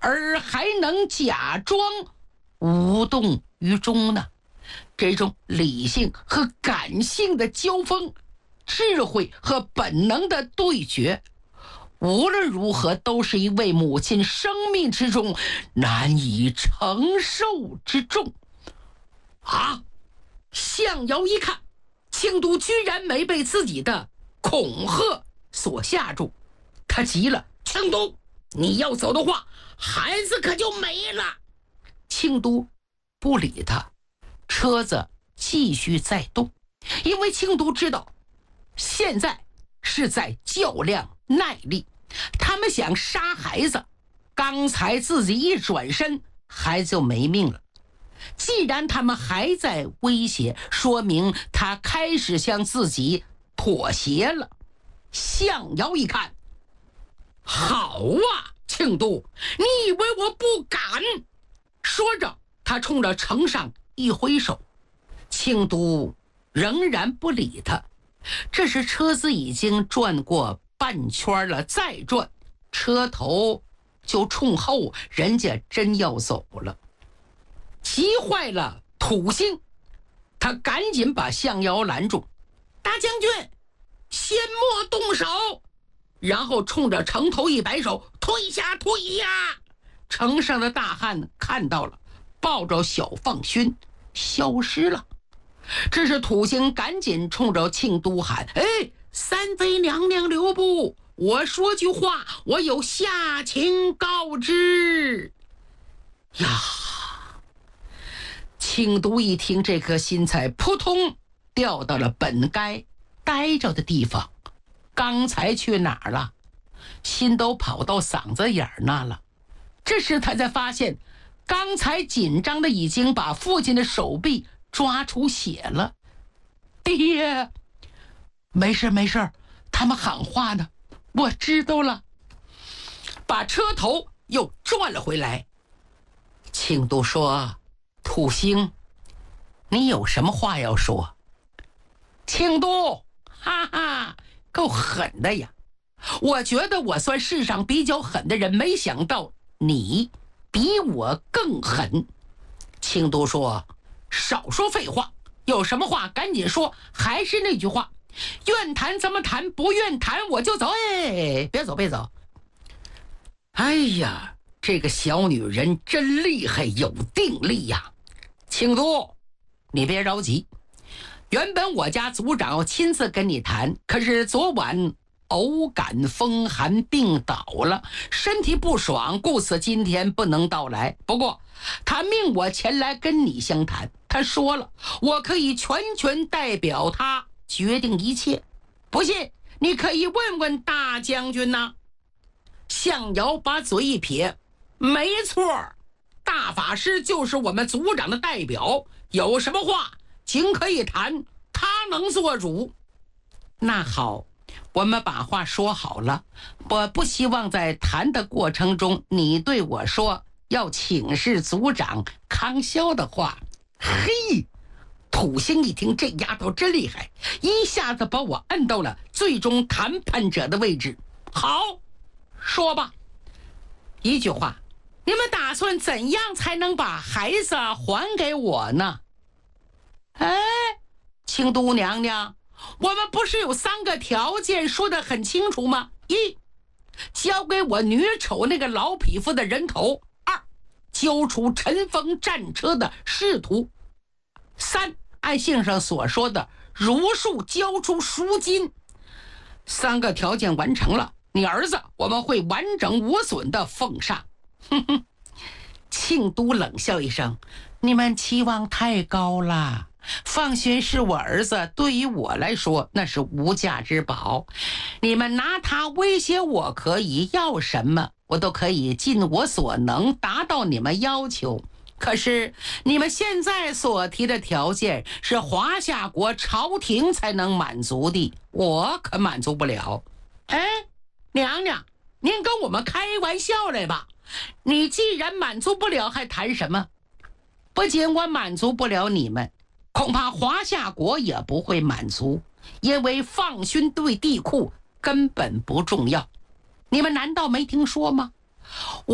而还能假装无动于衷呢？这种理性和感性的交锋，智慧和本能的对决，无论如何都是一位母亲生命之中难以承受之重啊！向遥一看，庆都居然没被自己的恐吓所吓住，他急了：庆都，你要走的话，孩子可就没了。庆都不理他，车子继续在动，因为庆都知道现在是在较量耐力。他们想杀孩子，刚才自己一转身，孩子就没命了。既然他们还在威胁，说明他开始向自己妥协了。向遥一看，好啊，庆都，你以为我不敢？说着，他冲着城上一挥手。庆都仍然不理他。这时车子已经转过半圈了，再转，车头就冲后，人家真要走了。急坏了土星，他赶紧把向遥拦住：大将军，先莫动手。然后冲着城头一摆手：退下，退呀！城上的大汉看到了，抱着小放勋消失了。这是土星赶紧冲着庆都喊：哎，三妃娘娘留步，我说句话，我有下情告知呀！庆都一听，这颗心才扑通掉到了本该待着的地方。刚才去哪儿了？心都跑到嗓子眼儿那了。这时他才发现，刚才紧张的已经把父亲的手臂抓出血了。爹，没事没事，他们喊话呢，我知道了。把车头又转了回来。庆都说：土星，你有什么话要说？庆都，哈哈，够狠的呀！我觉得我算世上比较狠的人，没想到你比我更狠。庆都说：少说废话，有什么话赶紧说。还是那句话，愿谈咱们谈，不愿谈我就走。哎，别走别走。哎呀，这个小女人真厉害，有定力呀。庆都，你别着急，原本我家族长要亲自跟你谈，可是昨晚偶感风寒病倒了，身体不爽，故此今天不能到来。不过他命我前来跟你相谈，他说了，我可以全权代表他决定一切。不信你可以问问大将军呐。向遥把嘴一撇：没错，大法师就是我们族长的代表，有什么话尽可以谈，他能做主。那好，我们把话说好了，我不希望在谈的过程中你对我说要请示族长康萧的话。嘿，土星一听，这丫头真厉害，一下子把我摁到了最终谈判者的位置。好，说吧，一句话，你们打算怎样才能把孩子还给我呢？哎，庆都娘娘，我们不是有3个条件说得很清楚吗？一，交给我女丑那个老匹夫的人头；二，交出尘封战车的仕途；三，按信上所说的如数交出赎金。3个条件完成了，你儿子我们会完整无损的奉上。哼哼，庆都冷笑一声：你们期望太高了，放勋是我儿子，对于我来说那是无价之宝，你们拿他威胁我可以，要什么我都可以尽我所能达到你们要求。可是你们现在所提的条件是华夏国朝廷才能满足的，我可满足不了。哎，娘娘，您跟我们开玩笑来吧，你既然满足不了还谈什么？不仅我满足不了你们，恐怕华夏国也不会满足，因为放勋对地库根本不重要，你们难道没听说吗？